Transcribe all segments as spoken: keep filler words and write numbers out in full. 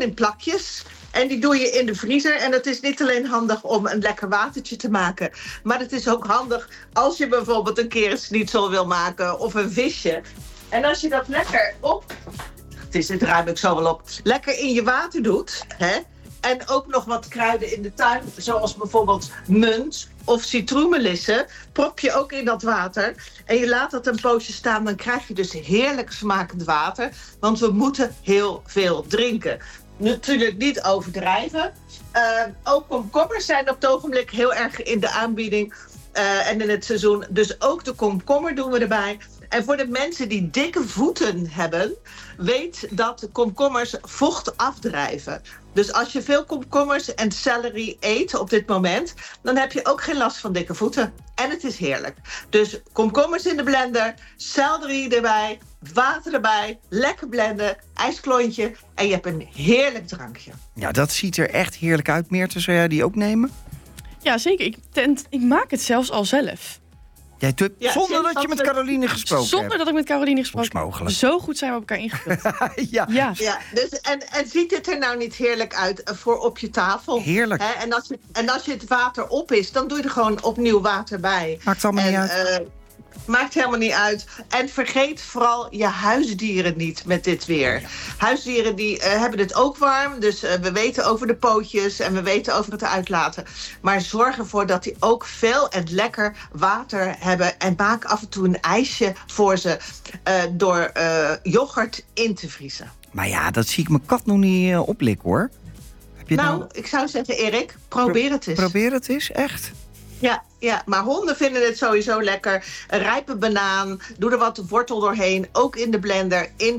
gewoon in plakjes. En die doe je in de vriezer. En het is niet alleen handig om een lekker watertje te maken. Maar het is ook handig als je bijvoorbeeld een keer een schnitzel wil maken. Of een visje. En als je dat lekker op... Het is, dit ruim ik zo wel op. Lekker in je water doet. Hè? En ook nog wat kruiden in de tuin. Zoals bijvoorbeeld munt of citroenmelissen. Prop je ook in dat water. En je laat dat een poosje staan. Dan krijg je dus heerlijk smakend water. Want we moeten heel veel drinken. Natuurlijk niet overdrijven. Uh, ook komkommers zijn op het ogenblik heel erg in de aanbieding. Uh, en in het seizoen. Dus ook de komkommer doen we erbij. En voor de mensen die dikke voeten hebben, weet dat de komkommers vocht afdrijven. Dus als je veel komkommers en celery eet op dit moment, dan heb je ook geen last van dikke voeten. En het is heerlijk. Dus komkommers in de blender, celery erbij, water erbij, lekker blenden, ijsklontje en je hebt een heerlijk drankje. Ja, dat ziet er echt heerlijk uit. Meerte, zou jij die ook nemen? Ja, zeker. Ik, tent, ik maak het zelfs al zelf. Jij doet, ja, zonder dat je met Caroline gesproken zonder hebt. dat ik met Caroline gesproken heb. Mogelijk. Zo goed zijn we op elkaar ingevuld. ja. ja. ja dus, en, en ziet het er nou niet heerlijk uit voor op je tafel? Heerlijk. Hè? En, als je, en als je het water op is, dan doe je er gewoon opnieuw water bij. Maakt allemaal en, niet uit. Uh, Maakt helemaal niet uit. En vergeet vooral je huisdieren niet met dit weer. Ja. Huisdieren die uh, hebben het ook warm. Dus uh, we weten over de pootjes en we weten over het uitlaten. Maar zorg ervoor dat die ook veel en lekker water hebben. En maak af en toe een ijsje voor ze uh, door uh, yoghurt in te vriezen. Maar ja, dat zie ik mijn kat nog niet uh, oplikken, hoor. Heb je nou, dan... ik zou zeggen, Erik, probeer Pro- het eens. Probeer het eens, echt? Ja, ja, maar honden vinden het sowieso lekker. Een rijpe banaan, doe er wat wortel doorheen. Ook in de blender, in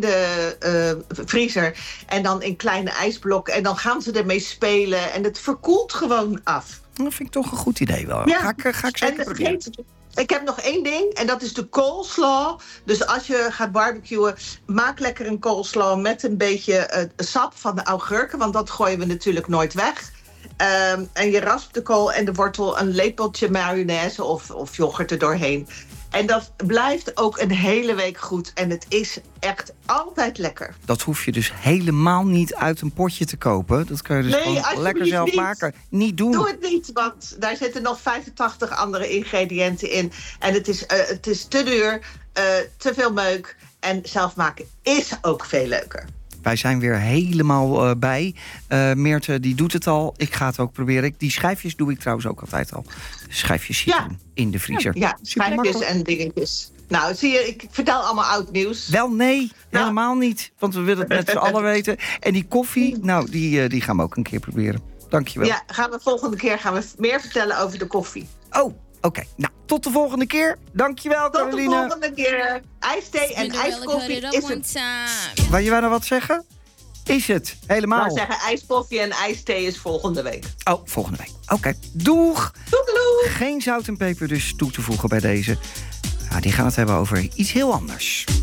de uh, vriezer. En dan in kleine ijsblokken. En dan gaan ze ermee spelen. En het verkoelt gewoon af. Dat vind ik toch een goed idee wel. Ja. Ga ik, ga ik zeker en proberen. Vergeet, ik heb nog één ding. En dat is de coleslaw. Dus als je gaat barbecuen, maak lekker een coleslaw met een beetje uh, sap van de augurken. Want dat gooien we natuurlijk nooit weg. Um, en je raspt de kool en de wortel, een lepeltje mayonaise of, of yoghurt er doorheen. En dat blijft ook een hele week goed. En het is echt altijd lekker. Dat hoef je dus helemaal niet uit een potje te kopen. Dat kun je dus nee, gewoon lekker zelf niet. maken. Niet doen. Doe het niet, want daar zitten nog vijfentachtig andere ingrediënten in. En het is, uh, het is te duur, uh, te veel meuk. En zelf maken is ook veel leuker. Wij zijn weer helemaal uh, bij. Uh, Meerte, die doet het al. Ik ga het ook proberen. Die schijfjes doe ik trouwens ook altijd al. Schijfjes citroen ja. in de vriezer. Ja, schijfjes en dingetjes. Nou, zie je, ik vertel allemaal oud nieuws. Wel, nee, nou. helemaal niet. Want we willen het met z'n allen weten. En die koffie, nou, die, uh, die gaan we ook een keer proberen. Dankjewel. Ja, gaan we volgende keer gaan we meer vertellen over de koffie. Oh, oké. Okay. Nou, tot de volgende keer. Dankjewel, tot Caroline. Tot de volgende keer. IJsthee en ijskoffie is het. Waar je wou nou wat zeggen? Is het, helemaal. Ik zou zeggen, ijskoffie en ijsthee is volgende week. Oh, volgende week. Oké, okay. Doeg! Doegeloeg! Geen zout en peper dus toe te voegen bij deze. Nou, die gaan het hebben over iets heel anders.